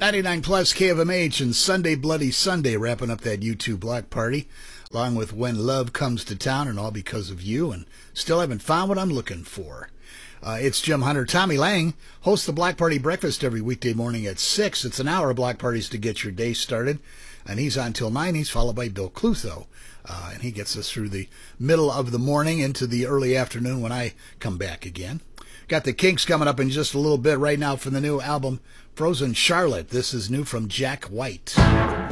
99 plus KFMH and Sunday Bloody Sunday, wrapping up that U2 block party, along with When Love Comes to Town and All Because of You, and still haven't found what I'm looking for. It's Jim Hunter. Tommy Lang hosts the Block Party Breakfast every weekday morning at 6. It's an hour of block parties to get your day started, and he's on till 9. He's followed by Bill Clutho, and he gets us through the middle of the morning into the early afternoon when I come back again. Got the Kinks coming up in just a little bit right now from the new album Frozen Charlotte. This is new from Jack White.